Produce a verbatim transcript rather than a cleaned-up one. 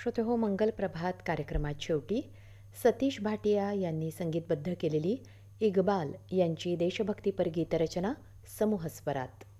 श्रोतेहो, मंगल प्रभात कार्यक्रमात शेवटी सतीश भाटिया यांनी संगीतबद्ध केलेली इक्बाल यांची देशभक्तीपर गीतरचना समूह स्वरात.